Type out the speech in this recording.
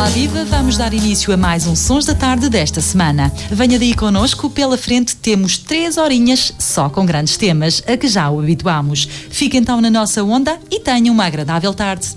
Olá, viva! Vamos dar início a mais um Sons da Tarde desta semana. Venha daí connosco, pela frente temos 3 horinhas só com grandes temas, a que já o habituamos. Fique então na nossa onda e tenha uma agradável tarde.